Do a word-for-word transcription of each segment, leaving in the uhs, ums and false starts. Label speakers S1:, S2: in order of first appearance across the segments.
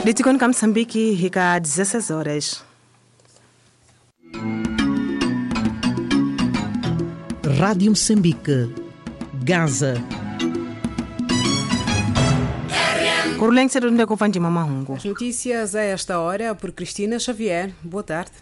S1: Litikon Moçambique, rica às dezesseis horas.
S2: Rádio Moçambique, Gaza.
S3: As notícias a esta hora por Cristina Xavier. Boa tarde.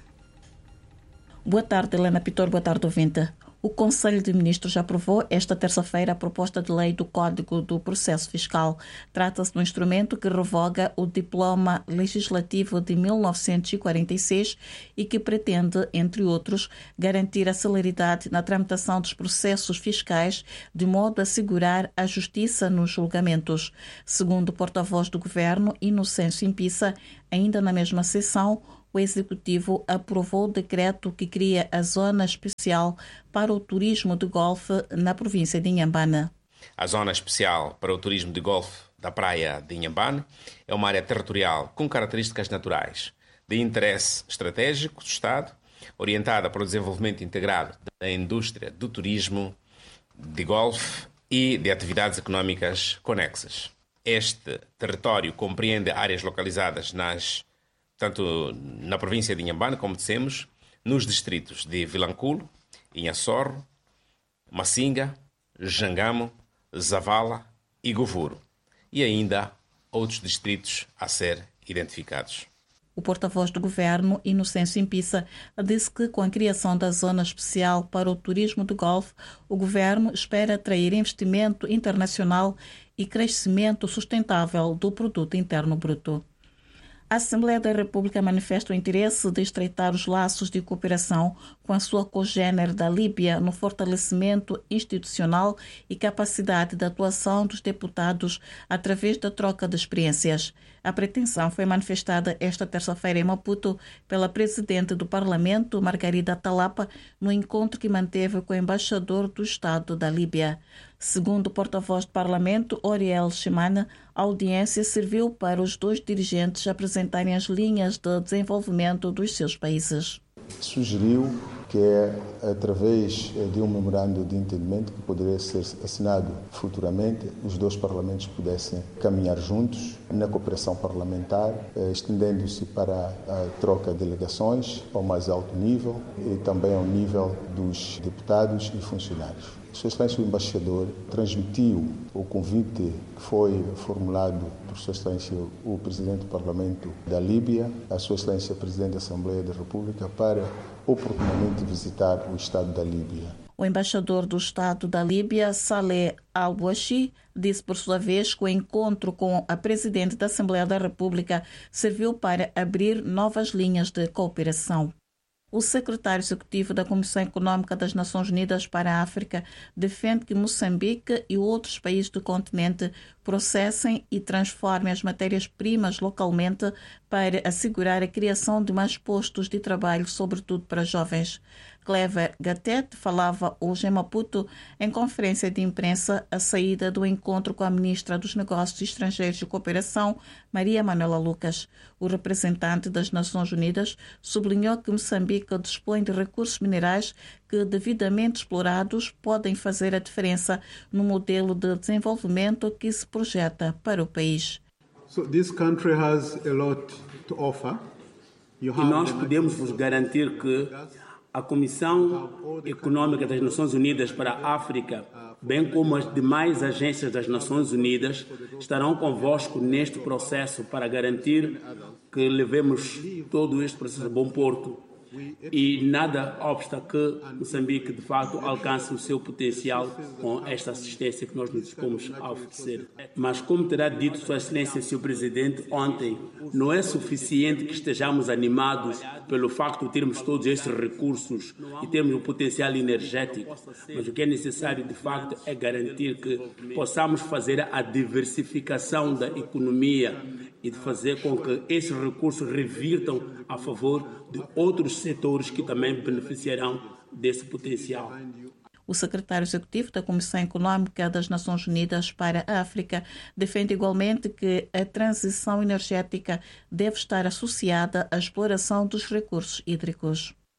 S4: Boa tarde, Helena Pitor. Boa tarde, ouvinte. O Conselho de Ministros aprovou esta terça-feira a proposta de lei do Código do Processo Fiscal. Trata-se de um instrumento que revoga o diploma legislativo de mil novecentos e quarenta e seis e que pretende, entre outros, garantir a celeridade na tramitação dos processos fiscais, de modo a assegurar a justiça nos julgamentos. Segundo o porta-voz do Governo, Inocêncio Impissa, ainda na mesma sessão, o Executivo aprovou o decreto que cria a Zona Especial para o Turismo de Golfe na província de Inhambane.
S5: A Zona Especial para o Turismo de Golfe da Praia de Inhambane é uma área territorial com características naturais de interesse estratégico do Estado, orientada para o desenvolvimento integrado da indústria do turismo de golfe e de atividades económicas conexas. Este território compreende áreas localizadas nas tanto na província de Inhambane, como dissemos, nos distritos de Vilanculo, Inhaçorro, Massinga, Jangamo, Zavala e Govuro, e ainda outros distritos a ser identificados.
S4: O porta-voz do Governo, Inocêncio Impissa, disse que com a criação da Zona Especial para o Turismo de Golfe, o Governo espera atrair investimento internacional e crescimento sustentável do Produto Interno Bruto. A Assembleia da República manifesta o interesse de estreitar os laços de cooperação com a sua cogênere da Líbia no fortalecimento institucional e capacidade de atuação dos deputados através da troca de experiências. A pretensão foi manifestada esta terça-feira em Maputo pela Presidente do Parlamento, Margarida Talapa, no encontro que manteve com o embaixador do Estado da Líbia. Segundo o porta-voz do Parlamento, Oriel Chimana, a audiência serviu para os dois dirigentes apresentarem as linhas de desenvolvimento dos seus países.
S6: Sugeriu que é através de um memorando de entendimento que poderia ser assinado futuramente, os dois parlamentos pudessem caminhar juntos na cooperação parlamentar, estendendo-se para a troca de delegações ao mais alto nível e também ao nível dos deputados e funcionários. Sua Excelência o Embaixador transmitiu o convite que foi formulado por Sua Excelência o Presidente do Parlamento da Líbia, a Sua Excelência Presidente da Assembleia da República, para oportunamente visitar o Estado da Líbia.
S4: O embaixador do Estado da Líbia, Saleh Al-Bouachi, disse por sua vez que o encontro com a Presidente da Assembleia da República serviu para abrir novas linhas de cooperação. O secretário executivo da Comissão Econômica das Nações Unidas para a África defende que Moçambique e outros países do continente processem e transformem as matérias-primas localmente para assegurar a criação de mais postos de trabalho, sobretudo para jovens. Clever Gatete falava hoje em Maputo em conferência de imprensa à saída do encontro com a ministra dos Negócios Estrangeiros e Cooperação, Maria Manuela Lucas. O representante das Nações Unidas sublinhou que Moçambique dispõe de recursos minerais que, devidamente explorados, podem fazer a diferença no modelo de desenvolvimento que se projeta para o país.
S7: So this country has a lot to offer. You have
S8: e nós podemos vos garantir que a Comissão Econômica das Nações Unidas para a África, bem como as demais agências das Nações Unidas, estarão convosco neste processo para garantir que levemos todo este processo a bom porto e nada obsta que Moçambique, de fato, alcance o seu potencial com esta assistência que nós nos dispomos a oferecer. Mas, como terá dito Sua Excelência, senhor Presidente, ontem, não é suficiente que estejamos animados pelo facto de termos todos estes recursos e termos um potencial energético, mas o que é necessário, de facto, é garantir que possamos fazer a diversificação da economia e de fazer com que esses recursos revirtam a favor de outros setores que também beneficiarão desse potencial.
S4: O secretário executivo da Comissão Econômica das Nações Unidas para a África defende igualmente que a transição energética deve estar associada à exploração dos recursos hídricos.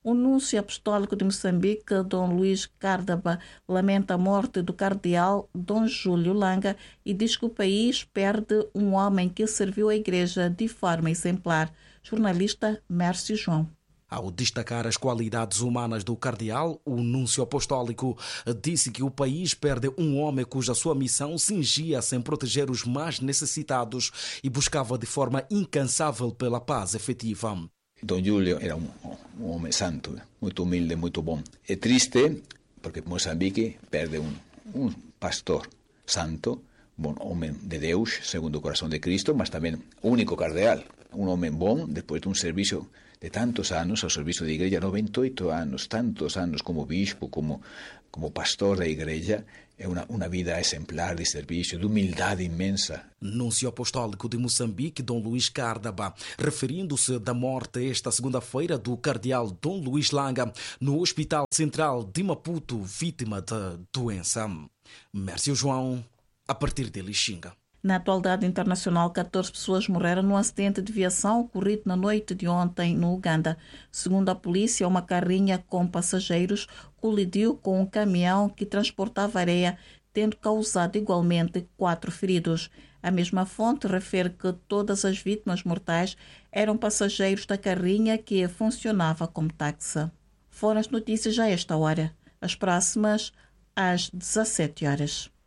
S4: O Núncio Apostólico de Moçambique, Dom Luís Cárdaba, lamenta a morte do cardeal Dom Júlio Langa e diz que o país perde um homem que serviu a Igreja de forma exemplar. Jornalista Mércio João.
S9: Ao destacar as qualidades humanas do cardeal, o Núncio Apostólico disse que o país perde um homem cuja sua missão cingia-se em proteger os mais necessitados e buscava de forma incansável pela paz efetiva.
S10: Dom Júlio era um, um homem santo, muito humilde, muito bom. É triste porque Moçambique perde um, um pastor santo, bom homem de Deus, segundo o coração de Cristo, mas também único cardeal. Um homem bom, depois de um serviço de tantos anos, ao serviço da igreja, noventa e oito anos, tantos anos como bispo, como, como pastor da igreja, é uma, uma vida exemplar de serviço, de humildade imensa.
S9: Núncio Apostólico de Moçambique, Dom Luís Cárdaba, referindo-se da morte esta segunda-feira do cardeal Dom Luís Langa no Hospital Central de Maputo, vítima da doença. Mércio João, a partir de Lixinga.
S4: Na atualidade internacional, catorze pessoas morreram num acidente de viação ocorrido na noite de ontem no Uganda. Segundo a polícia, uma carrinha com passageiros colidiu com um caminhão que transportava areia, tendo causado igualmente quatro feridos. A mesma fonte refere que todas as vítimas mortais eram passageiros da carrinha que funcionava como táxi. Foram as notícias a esta hora. As próximas às dezassete horas.